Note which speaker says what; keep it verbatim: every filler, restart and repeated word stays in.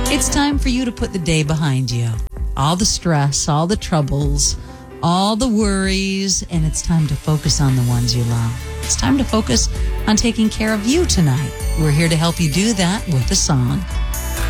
Speaker 1: It's time for you to put the day behind you. All the stress, all the troubles, all the worries, and it's time to focus on the ones you love. It's time to focus on taking care of you tonight. We're here to help you do that with a song.